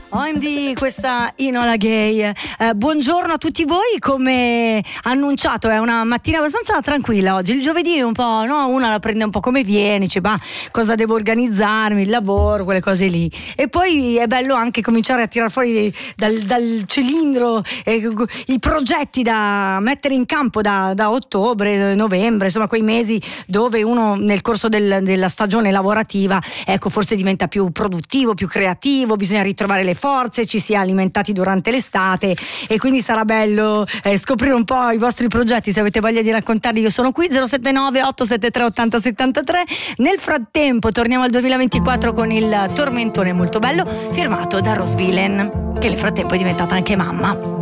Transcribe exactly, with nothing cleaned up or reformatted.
O M D, questa Enola Gay. Eh, buongiorno a tutti voi, come annunciato è una mattina abbastanza tranquilla oggi. Il giovedì è un po', no? Una la prende un po' come viene, dice ma cosa devo organizzarmi, il lavoro, quelle cose lì. E poi è bello anche cominciare a tirar fuori dal, dal cilindro eh, i progetti da mettere in campo da, da ottobre, novembre, insomma quei mesi dove uno nel corso del, della stagione lavorativa, ecco, forse diventa più produttivo, più creativo, bisogna ritrovare le forze, ci si è alimentati durante l'estate e quindi sarà bello eh, scoprire un po' i vostri progetti. Se avete voglia di raccontarli, io sono qui. Zero sette nove otto sette tre otto zero sette tre. Nel frattempo torniamo al duemilaventiquattro con il tormentone molto bello firmato da Rose Villain, che nel frattempo è diventata anche mamma.